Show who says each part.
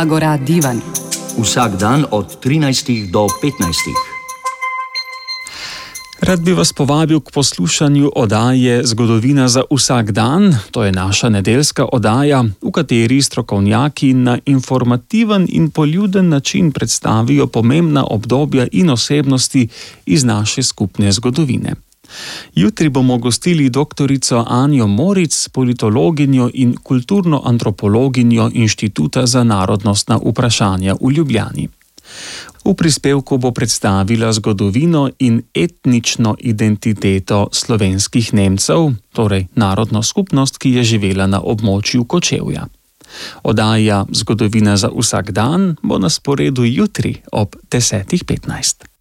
Speaker 1: Agora Divan.
Speaker 2: Vsak dan od 13 do 15.
Speaker 3: Rad bi vas povabil k poslušanju oddaje Zgodovina za vsak dan. To je naša nedeljska oddaja, v kateri strokovnjaki na informativen in poljuden način predstavijo pomembna obdobja in osebnosti iz naše skupne zgodovine. Jutri bomo gostili doktorico Anjo Moric, politologinjo in kulturno antropologinjo Inštituta za narodnostna vprašanja v Ljubljani. V prispevku bo predstavila zgodovino in etnično identiteto slovenskih Nemcev, torej narodno skupnost, ki je živela na območju Kočevja. Oddaja Zgodovina za vsak dan bo na sporedu jutri ob 10:15.